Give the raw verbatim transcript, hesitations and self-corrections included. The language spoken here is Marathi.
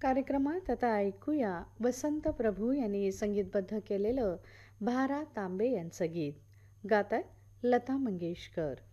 कार्यक्रमात आता ऐकूया वसंत प्रभू यांनी संगीतबद्ध केलेलं भा रा तांबे यांचं गीत. गातात लता मंगेशकर.